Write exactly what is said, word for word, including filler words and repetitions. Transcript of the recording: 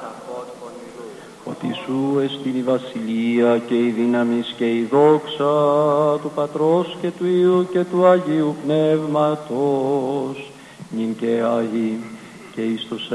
Ότι σου εστιν η βασιλεία και η δύναμις και η δόξα του Πατρός και του Υιού και του Αγίου Πνεύματος, νυν και Άγιοι και εις τους